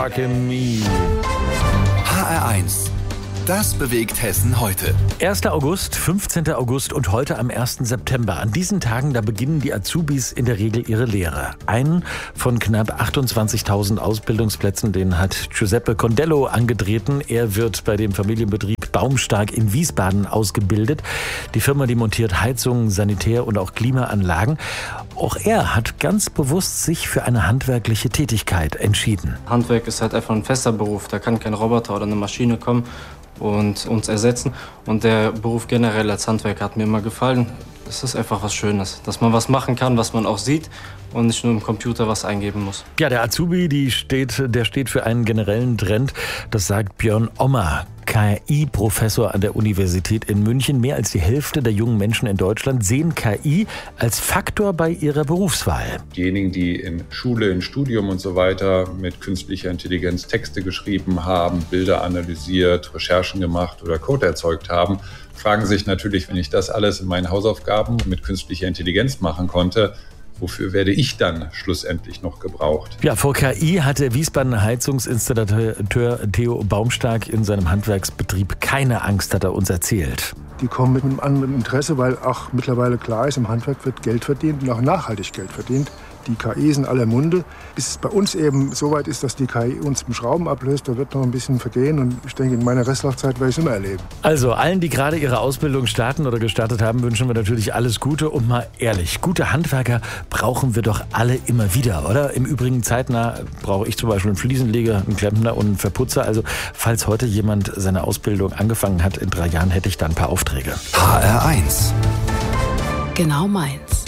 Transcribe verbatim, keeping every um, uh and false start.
Me. H R eins. Das bewegt Hessen heute. erster August, fünfzehnter August und heute am ersten September. An diesen Tagen, da beginnen die Azubis in der Regel ihre Lehre. Einen von knapp achtundzwanzigtausend Ausbildungsplätzen, den hat Giuseppe Condello angetreten. Er wird bei dem Familienbetrieb Baumstark in Wiesbaden ausgebildet. Die Firma, die montiert Heizungen, Sanitär- und auch Klimaanlagen. Auch er hat ganz bewusst sich für eine handwerkliche Tätigkeit entschieden. Handwerk ist halt einfach ein fester Beruf. Da kann kein Roboter oder eine Maschine kommen und uns ersetzen. Und der Beruf generell als Handwerker hat mir immer gefallen. Es ist einfach was Schönes, dass man was machen kann, was man auch sieht und nicht nur im Computer was eingeben muss. Ja, der Azubi, die steht, der steht für einen generellen Trend. Das sagt Björn Ommer, K I-Professor an der Universität in München. Mehr als die Hälfte der jungen Menschen in Deutschland sehen K I als Faktor bei ihrer Berufswahl. Diejenigen, die in Schule, in Studium und so weiter mit künstlicher Intelligenz Texte geschrieben haben, Bilder analysiert, Recherchen gemacht oder Code erzeugt haben, fragen sich natürlich, wenn ich das alles in meinen Hausaufgaben mit künstlicher Intelligenz machen konnte, wofür werde ich dann schlussendlich noch gebraucht? Ja, vor K I hat der Wiesbadener Heizungsinstallateur Theo Baumstark in seinem Handwerksbetrieb keine Angst, hat er uns erzählt. Die kommen mit einem anderen Interesse, weil auch mittlerweile klar ist, im Handwerk wird Geld verdient und auch nachhaltig Geld verdient. Die K I ist in aller Munde. Bis es bei uns eben so weit ist, dass die K I uns im Schrauben ablöst, da wird noch ein bisschen vergehen. Und ich denke, in meiner Restlaufzeit werde ich es immer erleben. Also allen, die gerade ihre Ausbildung starten oder gestartet haben, wünschen wir natürlich alles Gute. Und mal ehrlich, gute Handwerker brauchen wir doch alle immer wieder, oder? Im Übrigen zeitnah brauche ich zum Beispiel einen Fliesenleger, einen Klempner und einen Verputzer. Also falls heute jemand seine Ausbildung angefangen hat, in drei Jahren hätte ich da ein paar Aufträge. H R eins. Genau meins.